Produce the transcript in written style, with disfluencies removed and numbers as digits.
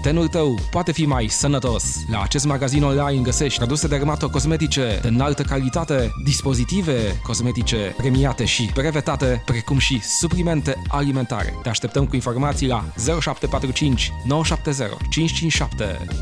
tenul tău poate fi mai sănătos. La acest magazin online găsești produse dermatocosmetice de înaltă calitate, dispozitive cosmetice premiate și brevetate, precum și suplimente alimentare. Te așteptăm cu informații la 0745 970 557.